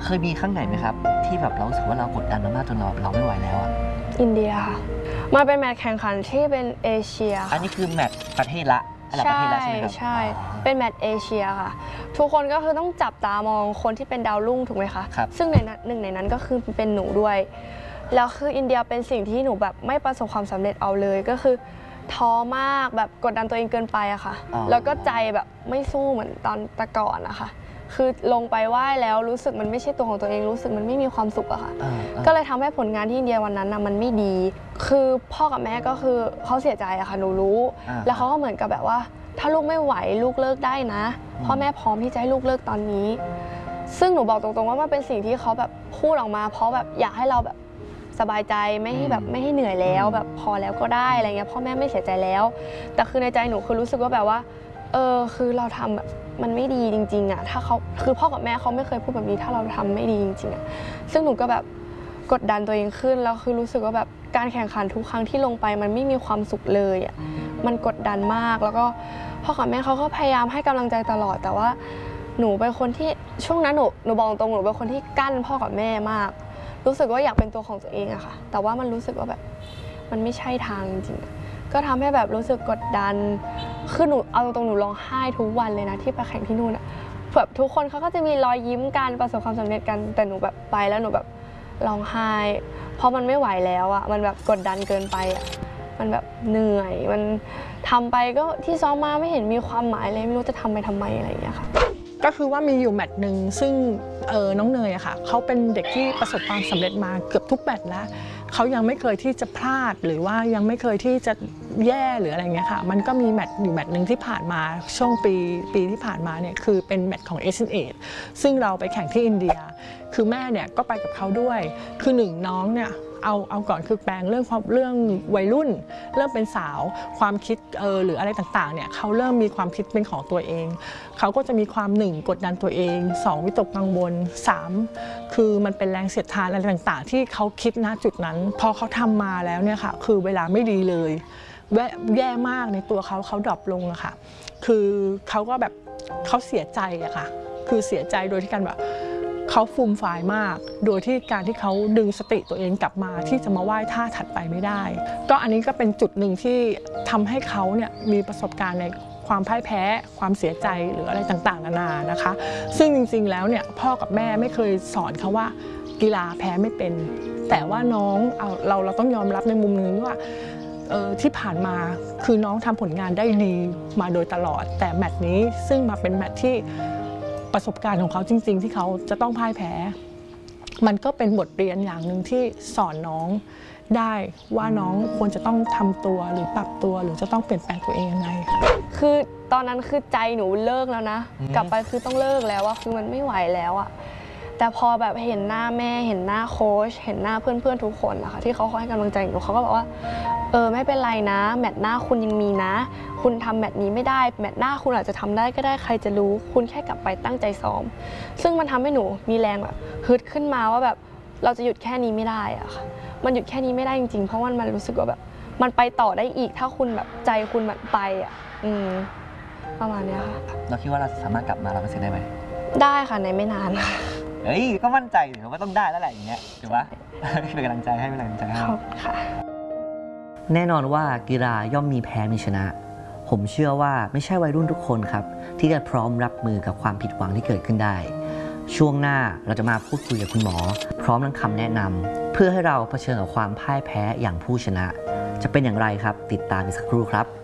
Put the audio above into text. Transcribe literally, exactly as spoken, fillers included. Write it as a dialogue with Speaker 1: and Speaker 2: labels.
Speaker 1: เคยมีครั้งไหนไหมครับที่แบบเรารู้สึกว่าเรากดดันมากจนเราเราไม่ไหวแล้วอ่ะ
Speaker 2: อินเดียค่ะมาเป็นแมตช์แข่งขันที่เป็นเอเชีย
Speaker 1: อันนี้คือแมตช์ประเทศละใช่
Speaker 2: ใช่เป็นแมตช์เอเชียค่ะทุกคนก็คือต้องจับตามองคนที่เป็นดาวรุ่งถูกไหมคะซึ่งในหนึ่งในนั้นก็คือเป็นหนูด้วยแล้วคืออินเดียเป็นสิ่งที่หนูแบบไม่ประสบความสำเร็จเอาเลยก็คือท้อมากแบบกดดันตัวเองเกินไปอะค่ะแล้วก็ใจแบบไม่สู้เหมือนตอนแต่ก่อนนะคะคือลงไปไหว้แล้วรู้สึกมันไม่ใช่ตัวของตัวเองรู้สึกมันไม่มีความสุขอะค่ะก็เลยทำให้ผลงานที่อินเดียวันนั้นนะมันไม่ดีคือพ่อกับแม่ก็คือเขาเสียใจอะค่ะหนูรู้แล้วเขาก็เหมือนกับแบบว่าถ้าลูกไม่ไหวลูกเลิกได้นะพ่อแม่พร้อมที่จะให้ลูกเลิกตอนนี้ซึ่งหนูบอกตรงๆว่ามันเป็นสิ่งที่เขาแบบพูดออกมาเพราะแบบอยากให้เราแบบสบายใจไม่ให้แบบไม่ให้เหนื่อยแล้วแบบพอแล้วก็ได้อะไรเงี้ยพ่อแม่ไม่เสียใจแล้วแต่คือในใจหนูคือรู้สึกว่าแบบว่าเออคือเราทำแบบมันไม่ดีจริงๆอะถ้าเขาคือพ่อกับแม่เขาไม่เคยพูดแบบนี้ถ้าเราทำไม่ดีจริงๆอะซึ่งหนูก็แบบกดดันตัวเองขึ้นแล้วคือรู้สึกว่าแบบการแข่งขันทุกครั้งที่ลงไปมันไม่มีความสุขเลยอะมันกดดันมากแล้วก็พ่อกับแม่เขาก็พยายามให้กำลังใจตลอดแต่ว่าหนูเป็นคนที่ช่วงนั้นหนูหนูบอกตรงหนูเป็นคนที่กั้นพ่อกับแม่มากรู้สึกว่าอยากเป็นตัวของตัวเองอะค่ะแต่ว่ามันรู้สึกว่าแบบมันไม่ใช่ทางจริงๆก็ทำให้แบบรู้สึกกดดันคือหนูเอาตรงๆหนูร้องไห้ทุกวันเลยนะที่ไปแข่งที่นู่นอะแบบทุกคนเขาก็จะมีรอยยิ้มกันประสบความสำเร็จกันแต่หนูแบบไปแล้วหนูแบบร้องไห้เพราะมันไม่ไหวแล้วอะมันแบบกดดันเกินไปอะมันแบบเหนื่อยมันทำไปก็ที่ซ้อมมาไม่เห็นมีความหมายเลยไม่รู้จะทำไปทำไมอะไรอย่างเงี้ยค่ะ
Speaker 3: ก็คือว่ามีอยู่แมตช์หนึ่งซึ่งเออน้องเนยอะค่ะเขาเป็นเด็กที่ประสบความสำเร็จมาเกือบทุกแมตช์แล้วเขายังไม่เคยที่จะพลาดหรือว่ายังไม่เคยที่จะแย่หรืออะไรเงี้ยค่ะมันก็มีแมตช์อยู่แมตช์หนึ่งที่ผ่านมาช่วงปีปีที่ผ่านมาเนี่ยคือเป็นแมตช์ของเอเชียนเอทซึ่งเราไปแข่งที่อินเดียคือแม่เนี่ยก็ไปกับเขาด้วยคือหนึ่งน้องเนี่ยเอาเอาก่อนคือแปลงเรื่องความเรื่องวัยรุ่นเริ่มเป็นสาวความคิดเออหรืออะไรต่างๆเนี่ยเขาเริ่มมีความคิดเป็นของตัวเองเขาก็จะมีความหนึ่งกดดันตัวเองสองวิตกกังวลสามคือมันเป็นแรงเสียดทานอะไรต่างๆที่เขาคิดณจุดนั้นพอเขาทำมาแล้วเนี่ยค่ะคือเวลาไม่ดีเลยแย่มากในตัวเขาเขาดรอปลงอะค่ะคือเขาก็แบบเขาเสียใจอะค่ะคือเสียใจโดยที่การแบบเขาฟูมฟายมากโดยที่การที่เขาดึงสติตัวเองกลับมาที่จะมาไหว้ท่าถัดไปไม่ได้ก็อันนี้ก็เป็นจุดหนึ่งที่ทำให้เขาเนี่ยมีประสบการณ์ในความพ่ายแพ้ความเสียใจหรืออะไรต่างๆนานานะคะซึ่งจริงๆแล้วเนี่ยพ่อกับแม่ไม่เคยสอนเขาว่ากีฬาแพ้ไม่เป็นแต่ว่าน้องเอาเราเราต้องยอมรับในมุมนึงว่าเออที่ผ่านมาคือน้องทำผลงานได้ดีมาโดยตลอดแต่แมตช์นี้ซึ่งมาเป็นแมตช์ที่ประสบการณ์ของเขาจริงๆที่เขาจะต้องพ่ายแพ้มันก็เป็นบทเรียนอย่างหนึ่งที่สอนน้องได้ว่าน้องควรจะต้องทำตัวหรือปรับตัวหรือจะต้องเปลี่ยนแปลงตัวเองยังไง
Speaker 2: คือตอนนั้นคือใจหนูเลิกแล้วนะกลับไปคือต้องเลิกแล้วอะคือมันไม่ไหวแล้วอะแต่พอแบบเห็นหน้าแม่เห็นหน้าโค้ชเห็นหน้าเพื่อนๆทุกคนนะคะที่เขาให้กำลังใจหนูเขาก็บอกว่าเออไม่เป็นไรนะแมตช์หน้าคุณยังมีนะคุณทำแมตช์นี้ไม่ได้แมตช์หน้าคุณอาจจะทำได้ก็ได้ใครจะรู้คุณแค่กลับไปตั้งใจซ้อมซึ่งมันทำให้หนูมีแรงแบบฮึดขึ้นมาว่าแบบเราจะหยุดแค่นี้ไม่ได้อะค่ะมันหยุดแค่นี้ไม่ได้จริงๆเพราะว่ามันรู้สึกว่าแบบมันไปต่อได้อีกถ้าคุณแบบใจคุณแบบไปอ่ะอืมประมาณนี้ค่ะ
Speaker 1: เราคิดว่าเราสามารถกลับมาเราเป็นเซนได้ไหม
Speaker 2: ได้ค่ะในไม่นาน
Speaker 1: เฮ้ยก็มั่นใจถือว่าต้องได้แล้วแหละอย่างเงี้ยถูกปะเป็นกำลังใจให้เป็นกำลังใจให้
Speaker 2: ค่ะ
Speaker 1: แน่นอนว่ากีฬาย่อมมีแพ้มีชนะผมเชื่อว่าไม่ใช่วัยรุ่นทุกคนครับที่จะพร้อมรับมือกับความผิดหวังที่เกิดขึ้นได้ช่วงหน้าเราจะมาพูดคุยกับคุณหมอพร้อมทั้งคำแนะนำเพื่อให้เราเผชิญกับความพ่ายแพ้อย่างผู้ชนะจะเป็นอย่างไรครับติดตามอีกสักครู่ครับ